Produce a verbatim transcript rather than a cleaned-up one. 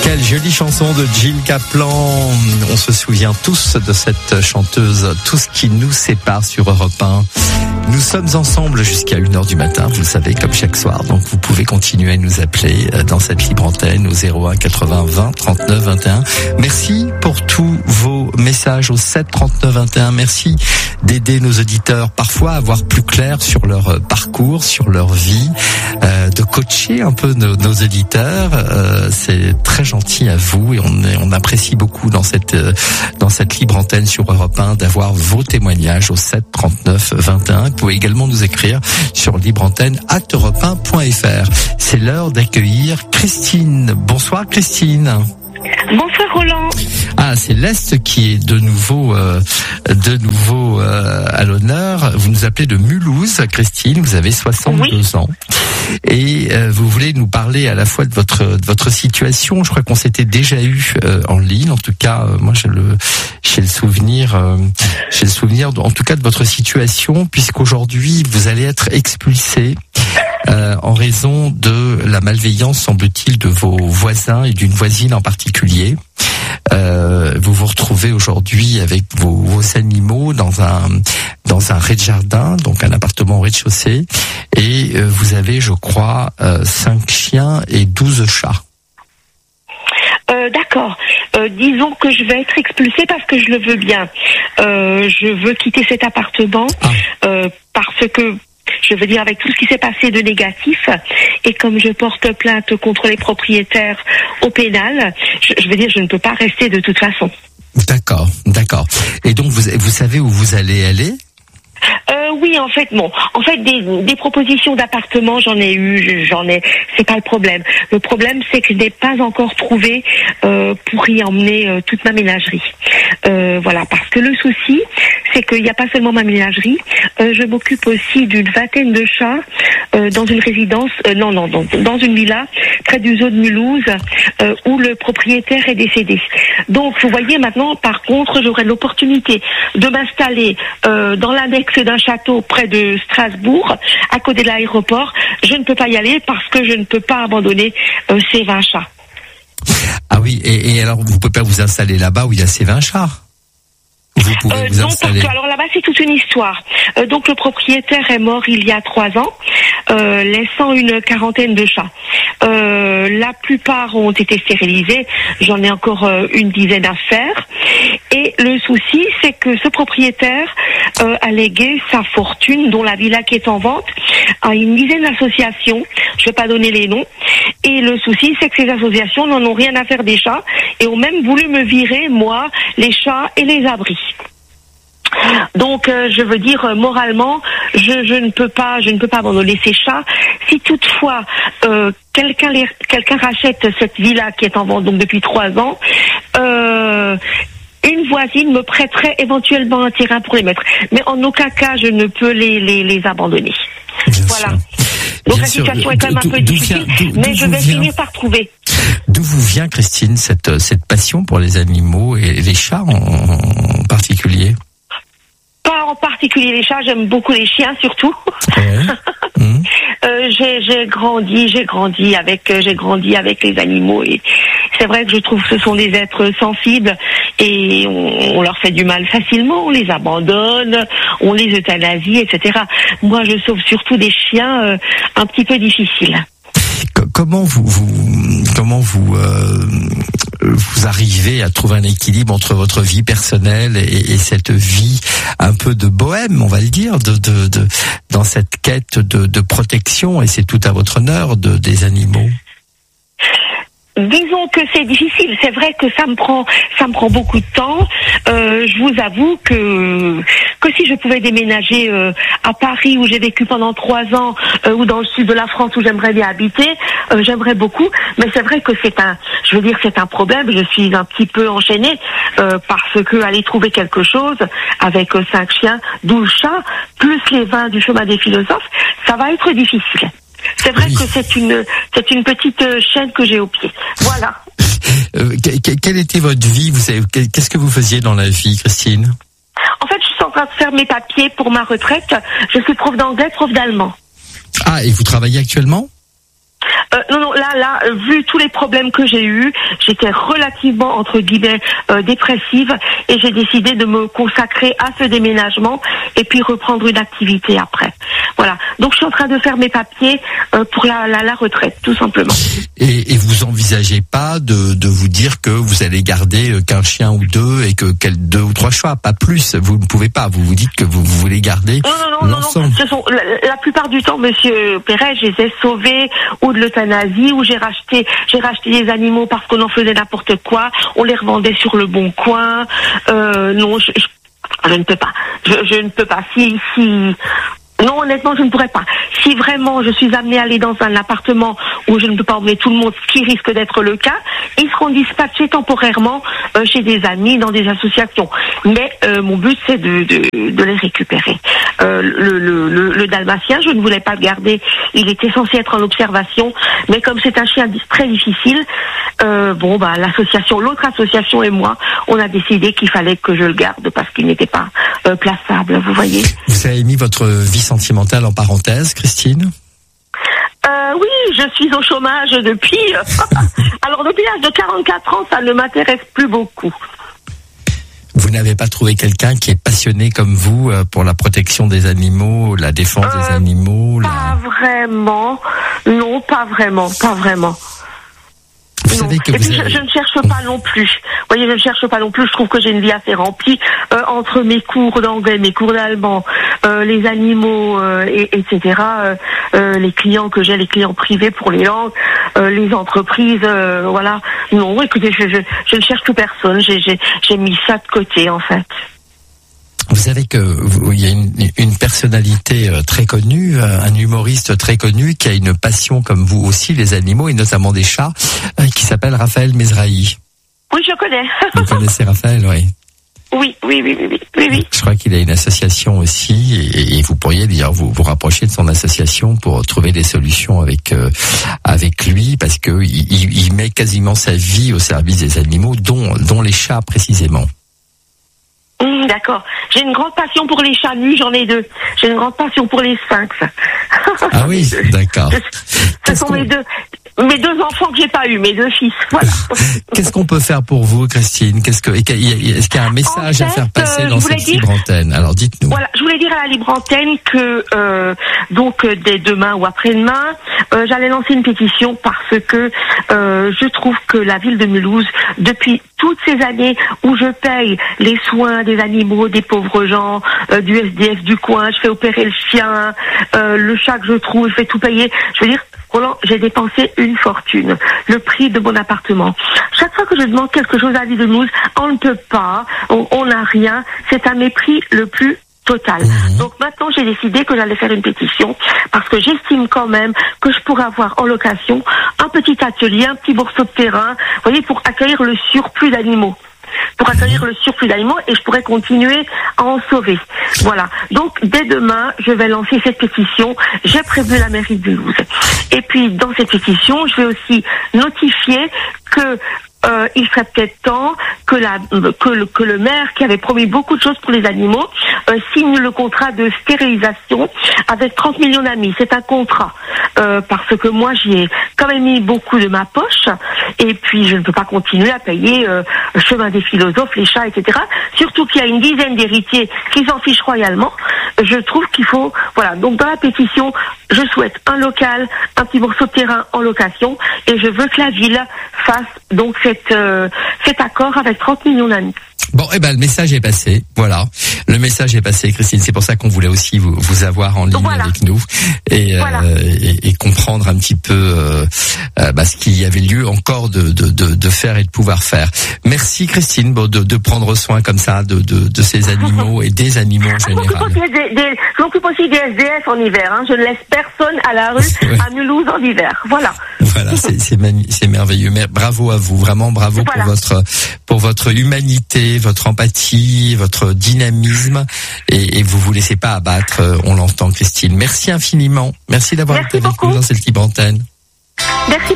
Quelle jolie chanson de Jill Kaplan. On se souvient tous de cette chanteuse, tout ce qui nous sépare sur Europe un. Nous sommes ensemble jusqu'à une heure du matin, vous le savez, comme chaque soir. Donc vous pouvez continuer à nous appeler dans cette libre antenne au zéro un quatre-vingts vingt trente-neuf vingt et un. Merci pour tous vos messages au sept trente-neuf vingt et un. Merci d'aider nos auditeurs parfois à voir plus clair sur leur parcours, sur leur vie, euh, de coacher un peu nos, nos auditeurs. Euh, c'est très gentil à vous et on, on apprécie beaucoup dans cette euh, dans cette libre antenne sur Europe un d'avoir vos témoignages au sept trente-neuf vingt et un. Vous pouvez également nous écrire sur libreantenne arobase europe un point f r. C'est l'heure d'accueillir Christine. Bonsoir Christine. Bonsoir Roland. Ah, c'est l'Est qui est de nouveau, euh, de nouveau euh, à l'honneur. Vous nous appelez de Mulhouse, Christine. Vous avez soixante-deux oui. ans et euh, vous voulez nous parler à la fois de votre de votre situation. Je crois qu'on s'était déjà eu euh, en ligne. En tout cas, euh, moi j'ai le j'ai le souvenir, euh, j'ai le souvenir, de, en tout cas de votre situation, puisqu'aujourd'hui vous allez être expulsé. Euh, en raison de la malveillance, semble-t-il, de vos voisins et d'une voisine en particulier. Euh, vous vous retrouvez aujourd'hui avec vos, vos animaux dans un dans un rez-de-jardin, donc un appartement au rez-de-chaussée, et euh, vous avez, je crois, euh, cinq chiens et douze chats. Euh, d'accord. Euh, disons que je vais être expulsée parce que je le veux bien. Euh, je veux quitter cet appartement ah. euh, parce que je veux dire, avec tout ce qui s'est passé de négatif, et comme je porte plainte contre les propriétaires au pénal, je, je veux dire, je ne peux pas rester de toute façon. D'accord, d'accord. Et donc, vous, vous savez où vous allez aller ? Euh, oui, en fait, bon. En fait, des, des propositions d'appartements, j'en ai eu, j'en ai. C'est pas le problème. Le problème, c'est que je n'ai pas encore trouvé euh, pour y emmener euh, toute ma ménagerie. Euh, voilà, parce que le souci, c'est qu'il n'y a pas seulement ma ménagerie. Euh, je m'occupe aussi d'une vingtaine de chats euh, dans une résidence, euh, non, non, dans, dans une villa près du zoo de Mulhouse, euh, où le propriétaire est décédé. Donc, vous voyez, maintenant, par contre, j'aurai l'opportunité de m'installer euh, dans l'annexe d'un château près de Strasbourg, à côté de l'aéroport. Je ne peux pas y aller parce que je ne peux pas abandonner euh, ces vingt chats. Ah oui, et, et alors vous ne pouvez pas vous installer là-bas où il y a ces vingt chats ? Vous pouvez euh, vous non, installer. parce que, alors là-bas, c'est toute une histoire. Euh, donc le propriétaire est mort il y a trois ans, euh, laissant une quarantaine de chats. Euh, la plupart ont été stérilisés. J'en ai encore euh, une dizaine à faire. Et le souci, c'est que ce propriétaire euh, a légué sa fortune, dont la villa qui est en vente, à une dizaine d'associations. Je ne vais pas donner les noms. Et le souci, c'est que ces associations n'en ont rien à faire des chats et ont même voulu me virer, moi, les chats et les abris. Donc, euh, je veux dire, euh, moralement, je, je ne peux pas, je ne peux pas abandonner ces chats. Si toutefois euh, quelqu'un, les, quelqu'un rachète cette villa qui est en vente donc depuis trois ans, euh, une voisine me prêterait éventuellement un terrain pour les mettre. Mais en aucun cas, je ne peux les les, les abandonner. Bien voilà. Sûr. Donc Bien la situation sûr. est quand même un peu difficile, vient, mais je vais vient, finir par trouver. D'où vous vient, Christine, cette cette passion pour les animaux et les chats en, en particulier? Pas en particulier les chats, j'aime beaucoup les chiens surtout. Ouais. Mmh. euh, j'ai, j'ai grandi, j'ai grandi avec, euh, j'ai grandi avec les animaux et c'est vrai que je trouve que ce sont des êtres sensibles et on, on leur fait du mal facilement, on les abandonne, on les euthanasie, et cetera. Moi, je sauve surtout des chiens euh, un petit peu difficiles. Comment vous, vous comment vous euh, vous arrivez à trouver un équilibre entre votre vie personnelle et, et cette vie un peu de bohème, on va le dire, de, de, de dans cette quête de, de protection, et c'est tout à votre honneur, de des animaux? Disons que c'est difficile. C'est vrai que ça me prend, ça me prend beaucoup de temps. Euh, je vous avoue que que si je pouvais déménager euh, à Paris où j'ai vécu pendant trois ans, euh, ou dans le sud de la France où j'aimerais bien habiter, euh, j'aimerais beaucoup. Mais c'est vrai que c'est un, je veux dire, c'est un problème. Je suis un petit peu enchaînée euh, parce que aller trouver quelque chose avec euh, cinq chiens, douze chats, plus les vingt du chemin des philosophes, ça va être difficile. C'est vrai oui. que c'est une c'est une petite chaîne que j'ai au pied. Voilà. Euh, quelle était votre vie? Vous savez, qu'est-ce que vous faisiez dans la vie, Christine? En fait, je suis en train de faire mes papiers pour ma retraite. Je suis prof d'anglais, prof d'allemand. Ah, et vous travaillez actuellement? Euh, non, non, là, là, euh, vu tous les problèmes que j'ai eus, j'étais relativement, entre guillemets, euh, dépressive et j'ai décidé de me consacrer à ce déménagement et puis reprendre une activité après. Voilà. Donc, je suis en train de faire mes papiers euh, pour la, la, la retraite, tout simplement. Et, et vous envisagez pas de, de vous dire que vous allez garder qu'un chien ou deux et que quel, deux ou trois chats, pas plus. Vous ne pouvez pas. Vous vous dites que vous, vous voulez garder non, non, non, l'ensemble. Non, non. Ce sont, la, la plupart du temps, Monsieur Perret, je les ai sauvés ou de l'euthanasie ou j'ai racheté, j'ai racheté des animaux parce qu'on en faisait n'importe quoi. On les revendait sur le bon coin. Euh, non, je, je, je ne peux pas. Je, je ne peux pas. Si, si. Non, honnêtement, je ne pourrais pas. Si vraiment je suis amenée à aller dans un appartement où je ne peux pas emmener tout le monde, ce qui risque d'être le cas, ils seront dispatchés temporairement euh, chez des amis, dans des associations. Mais euh, mon but, c'est de, de, de les récupérer. Euh, le, le, le, le dalmatien, je ne voulais pas le garder. Il était censé être en observation, mais comme c'est un chien très difficile, euh, bon, bah l'association, l'autre association et moi, on a décidé qu'il fallait que je le garde parce qu'il n'était pas euh, plaçable. Vous voyez. Vous avez mis votre vie sentimentale en parenthèse, Christine ? Euh, oui, je suis au chômage depuis... Alors, depuis l'âge de quarante-quatre ans, ça ne m'intéresse plus beaucoup. Vous n'avez pas trouvé quelqu'un qui est passionné comme vous pour la protection des animaux, la défense euh, des animaux Pas la... vraiment. Non, pas vraiment, pas vraiment. Vous savez que et vous puis avez... je, je ne cherche pas non plus. Vous voyez, je ne cherche pas non plus. Je trouve que j'ai une vie assez remplie euh, entre mes cours d'anglais, mes cours d'allemand, euh, les animaux, euh, et, etc. Euh, euh, les clients que j'ai, les clients privés pour les langues, euh, les entreprises, euh, voilà. Non, écoutez, je, je, je ne cherche plus personne. J'ai, j'ai, j'ai mis ça de côté, en fait. Vous savez que vous, il y a une, une personnalité très connue, un humoriste très connu qui a une passion comme vous aussi, les animaux et notamment des chats, qui s'appelle Raphaël Mesrahi. Oui, je connais. Vous connaissez Raphaël, oui. Oui, oui, oui, oui, oui, oui. Je crois qu'il a une association aussi, et, et vous pourriez d'ailleurs vous, vous rapprocher de son association pour trouver des solutions avec euh, avec lui, parce que il, il met quasiment sa vie au service des animaux, dont dont les chats précisément. Mmh, d'accord. J'ai une grande passion pour les chats nus, j'en ai deux. J'ai une grande passion pour les sphinx. Ah oui, d'accord. Ce sont mes deux, mes deux enfants que j'ai pas eus, mes deux fils. Voilà. Qu'est-ce qu'on peut faire pour vous, Christine ? Qu'est-ce que, est-ce qu'il y a un message en fait, à faire passer euh, dans cette dire, libre antenne ? Alors dites-nous. Voilà, je voulais dire à la libre antenne que euh, donc dès demain ou après-demain, euh, j'allais lancer une pétition parce que euh, je trouve que la ville de Mulhouse, depuis toutes ces années où je paye les soins des animaux, des pauvres gens, euh, du S D F du coin, je fais opérer le chien, euh, le chat que je trouve, je fais tout payer. Je veux dire, Roland, j'ai dépensé une fortune, le prix de mon appartement. Chaque fois que je demande quelque chose à la ville de Mulhouse, on ne peut pas, on n'a rien. C'est un mépris le plus total. Mmh. Donc maintenant, j'ai décidé que j'allais faire une pétition parce que j'estime quand même que je pourrais avoir en location un petit atelier, un petit morceau de terrain, vous voyez, pour accueillir le surplus d'animaux. Pour accueillir le surplus d'animaux et je pourrais continuer à en sauver. Voilà. Donc, dès demain, je vais lancer cette pétition. J'ai prévenu la mairie de Mulhouse. Et puis, dans cette pétition, je vais aussi notifier que Euh, il serait peut-être temps que, la, que, le, que le maire, qui avait promis beaucoup de choses pour les animaux, euh, signe le contrat de stérilisation avec trente millions d'amis. C'est un contrat. Euh, parce que moi, j'y ai quand même mis beaucoup de ma poche. Et puis, je ne peux pas continuer à payer euh, le chemin des philosophes, les chats, et cetera. Surtout qu'il y a une dizaine d'héritiers qui s'en fichent royalement. Je trouve qu'il faut... Voilà. Donc, dans la pétition, je souhaite un local, un petit morceau de terrain en location. Et je veux que la ville fasse donc cette, euh, cet accord avec trente millions d'amis. Bon, eh ben, le message est passé. Voilà. Le message est passé, Christine. C'est pour ça qu'on voulait aussi vous, vous avoir en ligne voilà. avec nous et, voilà. euh, et, et comprendre un petit peu euh, euh, bah, ce qu'il y avait lieu encore de, de, de, de faire et de pouvoir faire. Merci, Christine, bon, de, de prendre soin comme ça de, de, de ces animaux et des animaux en général. Je m'occupe aussi des S D F en hiver. Hein. Je ne laisse personne à la rue ouais. à Mulhouse en hiver. Voilà. Voilà, c'est, c'est, mani- c'est merveilleux. Mais bravo à vous, vraiment bravo voilà. pour votre pour votre humanité, votre empathie, votre dynamisme, et, et vous vous laissez pas abattre. On l'entend, Christine. Merci infiniment. Merci d'avoir Merci été avec beaucoup. nous dans cette libre antenne. Merci.